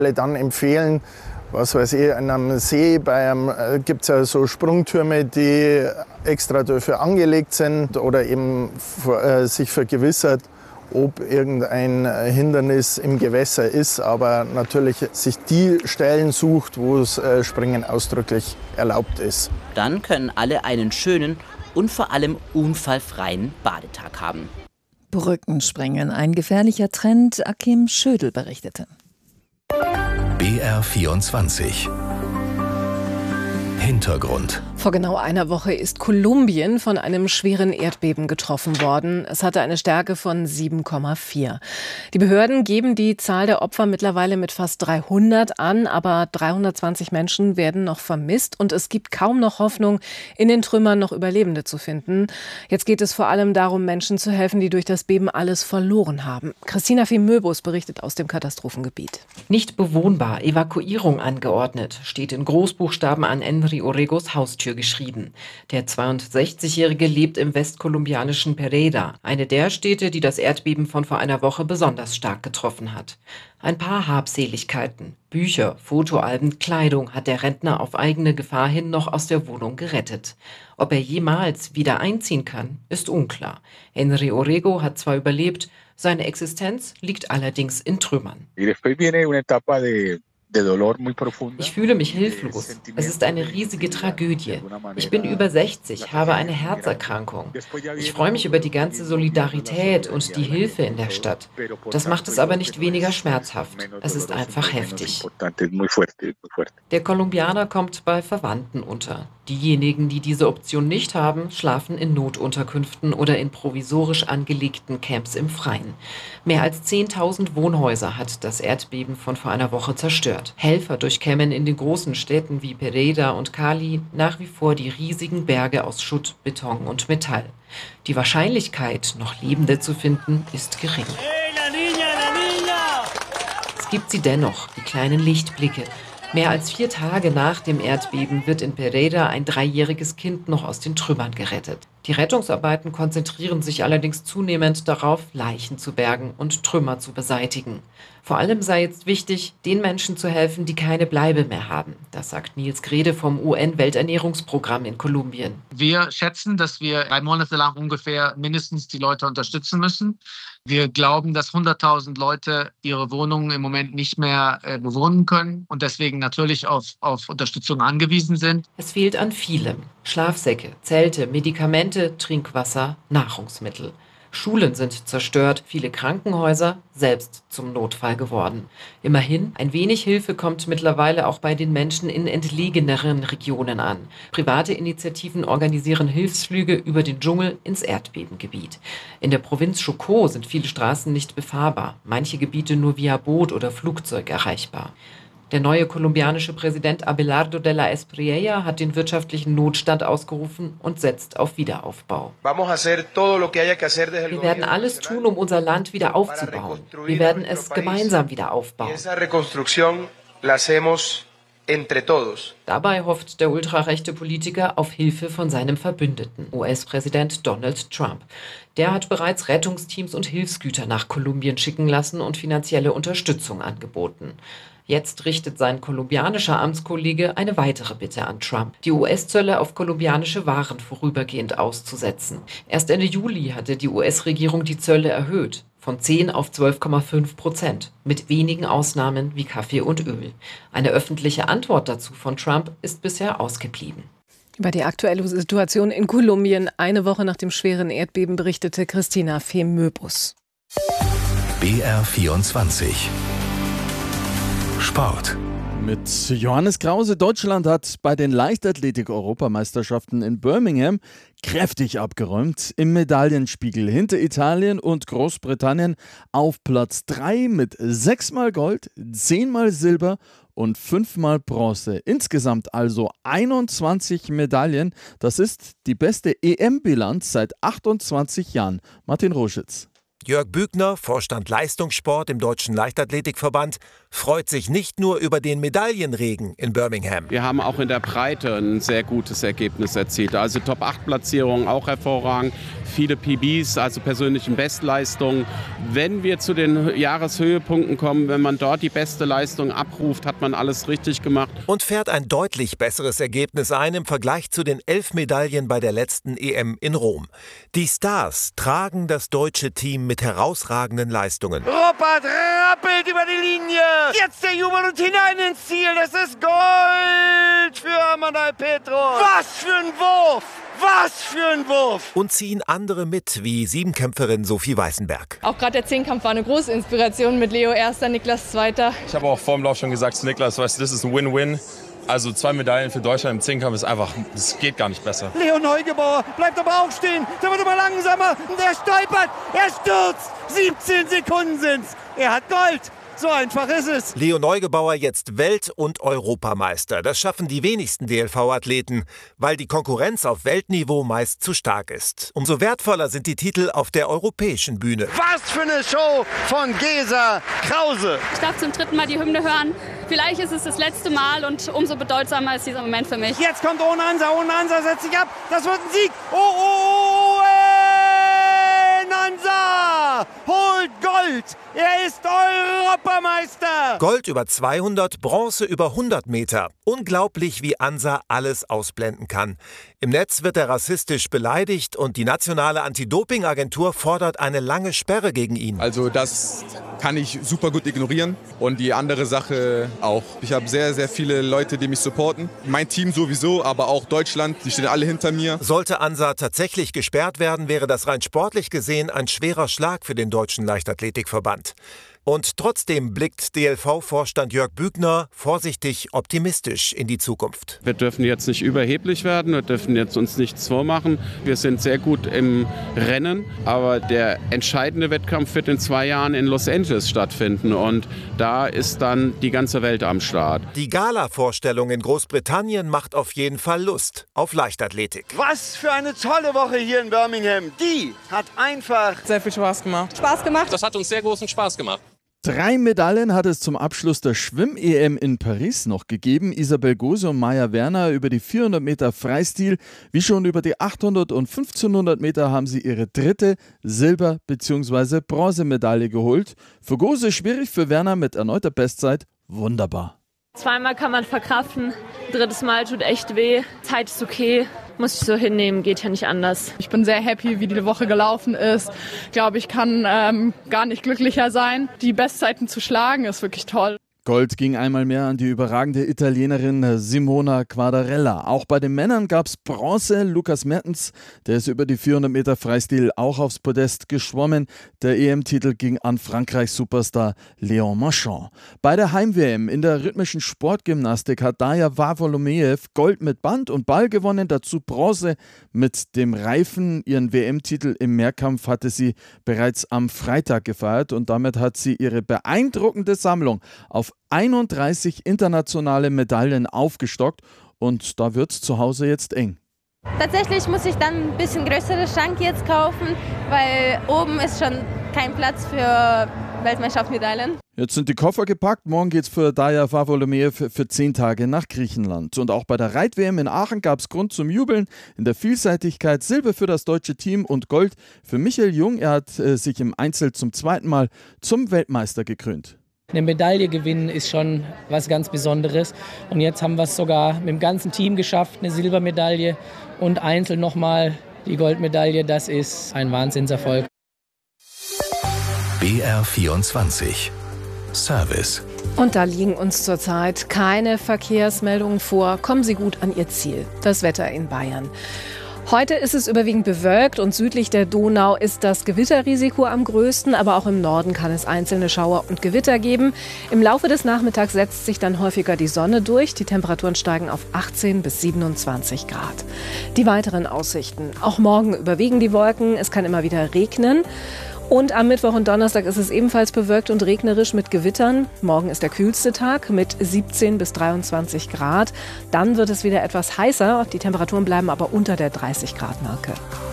Dann empfehlen, was weiß ich, an einem See gibt es ja so Sprungtürme, die extra dafür angelegt sind oder eben sich vergewissert, ob irgendein Hindernis im Gewässer ist, aber natürlich sich die Stellen sucht, wo das Springen ausdrücklich erlaubt ist. Dann können alle einen schönen und vor allem unfallfreien Badetag haben. Brückenspringen, ein gefährlicher Trend, Akim Schödel berichtete. BR24 Hintergrund. Vor genau einer Woche ist Kolumbien von einem schweren Erdbeben getroffen worden. Es hatte eine Stärke von 7,4. Die Behörden geben die Zahl der Opfer mittlerweile mit fast 300 an, aber 320 Menschen werden noch vermisst und es gibt kaum noch Hoffnung, in den Trümmern noch Überlebende zu finden. Jetzt geht es vor allem darum, Menschen zu helfen, die durch das Beben alles verloren haben. Christina Fee-Möbus berichtet aus dem Katastrophengebiet. Nicht bewohnbar, Evakuierung angeordnet, steht in Großbuchstaben an Henry Orregos Haustür geschrieben. Der 62-Jährige lebt im westkolumbianischen Pereira, eine der Städte, die das Erdbeben von vor einer Woche besonders stark getroffen hat. Ein paar Habseligkeiten, Bücher, Fotoalben, Kleidung hat der Rentner auf eigene Gefahr hin noch aus der Wohnung gerettet. Ob er jemals wieder einziehen kann, ist unklar. Henry Orrego hat zwar überlebt, seine Existenz liegt allerdings in Trümmern. Ich fühle mich hilflos. Es ist eine riesige Tragödie. Ich bin über 60, habe eine Herzerkrankung. Ich freue mich über die ganze Solidarität und die Hilfe in der Stadt. Das macht es aber nicht weniger schmerzhaft. Es ist einfach heftig. Der Kolumbianer kommt bei Verwandten unter. Diejenigen, die diese Option nicht haben, schlafen in Notunterkünften oder in provisorisch angelegten Camps im Freien. Mehr als 10.000 Wohnhäuser hat das Erdbeben von vor einer Woche zerstört. Helfer durchkämmen in den großen Städten wie Pereira und Cali nach wie vor die riesigen Berge aus Schutt, Beton und Metall. Die Wahrscheinlichkeit, noch Lebende zu finden, ist gering. Es gibt sie dennoch, die kleinen Lichtblicke. Mehr als 4 Tage nach dem Erdbeben wird in Pereira ein 3-jähriges Kind noch aus den Trümmern gerettet. Die Rettungsarbeiten konzentrieren sich allerdings zunehmend darauf, Leichen zu bergen und Trümmer zu beseitigen. Vor allem sei jetzt wichtig, den Menschen zu helfen, die keine Bleibe mehr haben. Das sagt Nils Grede vom UN-Welternährungsprogramm in Kolumbien. Wir schätzen, dass wir 3 Monate lang ungefähr mindestens die Leute unterstützen müssen. Wir glauben, dass 100.000 Leute ihre Wohnungen im Moment nicht mehr bewohnen können und deswegen natürlich auf Unterstützung angewiesen sind. Es fehlt an vielem. Schlafsäcke, Zelte, Medikamente, Trinkwasser, Nahrungsmittel. Schulen sind zerstört, viele Krankenhäuser selbst zum Notfall geworden. Immerhin, ein wenig Hilfe kommt mittlerweile auch bei den Menschen in entlegeneren Regionen an. Private Initiativen organisieren Hilfsflüge über den Dschungel ins Erdbebengebiet. In der Provinz Chocó sind viele Straßen nicht befahrbar, manche Gebiete nur via Boot oder Flugzeug erreichbar. Der neue kolumbianische Präsident Abelardo de la Espriella hat den wirtschaftlichen Notstand ausgerufen und setzt auf Wiederaufbau. Wir werden alles tun, um unser Land wieder aufzubauen. Wir werden es gemeinsam wieder aufbauen. Dabei hofft der ultrarechte Politiker auf Hilfe von seinem Verbündeten, US-Präsident Donald Trump. Der hat bereits Rettungsteams und Hilfsgüter nach Kolumbien schicken lassen und finanzielle Unterstützung angeboten. Jetzt richtet sein kolumbianischer Amtskollege eine weitere Bitte an Trump, die US-Zölle auf kolumbianische Waren vorübergehend auszusetzen. Erst Ende Juli hatte die US-Regierung die Zölle erhöht, von 10 auf 12,5%, mit wenigen Ausnahmen wie Kaffee und Öl. Eine öffentliche Antwort dazu von Trump ist bisher ausgeblieben. Über die aktuelle Situation in Kolumbien eine Woche nach dem schweren Erdbeben berichtete Christina Fee-Möbus. BR24 Sport. Mit Johannes Krause. Deutschland hat bei den Leichtathletik-Europameisterschaften in Birmingham kräftig abgeräumt. Im Medaillenspiegel hinter Italien und Großbritannien auf Platz 3 mit 6-mal Gold, 10-mal Silber und 5-mal Bronze. Insgesamt also 21 Medaillen. Das ist die beste EM-Bilanz seit 28 Jahren. Martin Roschitz. Jörg Bügner, Vorstand Leistungssport im Deutschen Leichtathletikverband, freut sich nicht nur über den Medaillenregen in Birmingham. Wir haben auch in der Breite ein sehr gutes Ergebnis erzielt. Also Top-8-Platzierungen auch hervorragend. Viele PBs, also persönlichen Bestleistungen. Wenn wir zu den Jahreshöhepunkten kommen, wenn man dort die beste Leistung abruft, hat man alles richtig gemacht. Und fährt ein deutlich besseres Ergebnis ein im Vergleich zu den 11 Medaillen bei der letzten EM in Rom. Die Stars tragen das deutsche Team mit herausragenden Leistungen. Ruppert rappelt über die Linie. Jetzt der Jubel und hinein ins Ziel. Das ist Gold für Amanal Petros. Was für ein Wurf! Was für ein Wurf! Und ziehen andere mit, wie Siebenkämpferin Sophie Weißenberg. Auch gerade der Zehnkampf war eine große Inspiration mit Leo Erster, Niklas Zweiter. Ich habe auch vor dem Lauf schon gesagt zu Niklas, weißt du, das ist ein Win-Win. Also 2 Medaillen für Deutschland im Zehnkampf ist einfach, das geht gar nicht besser. Leo Neugebauer bleibt aber auch stehen. Der wird immer langsamer und der stolpert. Er stürzt. 17 Sekunden sind's. Er hat Gold. So einfach ist es. Leo Neugebauer jetzt Welt- und Europameister. Das schaffen die wenigsten DLV-Athleten, weil die Konkurrenz auf Weltniveau meist zu stark ist. Umso wertvoller sind die Titel auf der europäischen Bühne. Was für eine Show von Gesa Krause. Ich darf zum 3. Mal die Hymne hören. Vielleicht ist es das letzte Mal und umso bedeutsamer ist dieser Moment für mich. Jetzt kommt Ohne Ansa setzt sich ab. Das wird ein Sieg. Ansa holt Gold. Er ist Europameister. Gold über 200, Bronze über 100 Meter. Unglaublich, wie Ansa alles ausblenden kann. Im Netz wird er rassistisch beleidigt und die nationale Anti-Doping-Agentur fordert eine lange Sperre gegen ihn. Also das kann ich super gut ignorieren und die andere Sache auch. Ich habe sehr, sehr viele Leute, die mich supporten. Mein Team sowieso, aber auch Deutschland, die stehen alle hinter mir. Sollte Ansa tatsächlich gesperrt werden, wäre das rein sportlich gesehen ein schwerer Schlag für den Deutschen Leichtathletikverband. Und trotzdem blickt DLV-Vorstand Jörg Bügner vorsichtig optimistisch in die Zukunft. Wir dürfen jetzt nicht überheblich werden, wir dürfen jetzt uns nichts vormachen. Wir sind sehr gut im Rennen, aber der entscheidende Wettkampf wird in 2 Jahren in Los Angeles stattfinden und da ist dann die ganze Welt am Start. Die Gala-Vorstellung in Großbritannien macht auf jeden Fall Lust auf Leichtathletik. Was für eine tolle Woche hier in Birmingham. Die hat einfach sehr viel Spaß gemacht. Das hat uns sehr großen Spaß gemacht. 3 Medaillen hat es zum Abschluss der Schwimm-EM in Paris noch gegeben. Isabel Gose und Maja Werner über die 400 Meter Freistil. Wie schon über die 800 und 1500 Meter haben sie ihre 3. Silber- bzw. Bronzemedaille geholt. Für Gose schwierig, für Werner mit erneuter Bestzeit wunderbar. 2-mal kann man verkraften, 3. Mal tut echt weh. Zeit ist okay, muss ich so hinnehmen, geht ja nicht anders. Ich bin sehr happy, wie die Woche gelaufen ist. Ich glaube, ich kann gar nicht glücklicher sein. Die Bestzeiten zu schlagen ist wirklich toll. Gold ging einmal mehr an die überragende Italienerin Simona Quadarella. Auch bei den Männern gab es Bronze. Lukas Mertens, der ist über die 400 Meter Freistil auch aufs Podest geschwommen. Der EM-Titel ging an Frankreichs Superstar Léon Marchand. Bei der Heim-WM in der rhythmischen Sportgymnastik hat Daja Wawolomejew Gold mit Band und Ball gewonnen, dazu Bronze mit dem Reifen. Ihren WM-Titel im Mehrkampf hatte sie bereits am Freitag gefeiert und damit hat sie ihre beeindruckende Sammlung auf 31 internationale Medaillen aufgestockt und da wird es zu Hause jetzt eng. Tatsächlich muss ich dann ein bisschen größere Schrank jetzt kaufen, weil oben ist schon kein Platz für Weltmeisterschaftsmedaillen. Jetzt sind die Koffer gepackt, morgen geht's für Daja Wawolomejew für 10 Tage nach Griechenland. Und auch bei der Reit-WM in Aachen gab es Grund zum Jubeln. In der Vielseitigkeit Silber für das deutsche Team und Gold für Michael Jung. Er hat sich im Einzel zum 2. Mal zum Weltmeister gekrönt. Eine Medaille gewinnen ist schon was ganz Besonderes. Und jetzt haben wir es sogar mit dem ganzen Team geschafft, eine Silbermedaille und einzeln nochmal die Goldmedaille. Das ist ein Wahnsinnserfolg. BR24 Service. Und da liegen uns zurzeit keine Verkehrsmeldungen vor. Kommen Sie gut an Ihr Ziel. Das Wetter in Bayern. Heute ist es überwiegend bewölkt und südlich der Donau ist das Gewitterrisiko am größten, aber auch im Norden kann es einzelne Schauer und Gewitter geben. Im Laufe des Nachmittags setzt sich dann häufiger die Sonne durch. Die Temperaturen steigen auf 18 bis 27 Grad. Die weiteren Aussichten. Auch morgen überwiegen die Wolken. Es kann immer wieder regnen. Und am Mittwoch und Donnerstag ist es ebenfalls bewölkt und regnerisch mit Gewittern. Morgen ist der kühlste Tag mit 17 bis 23 Grad. Dann wird es wieder etwas heißer. Die Temperaturen bleiben aber unter der 30-Grad-Marke.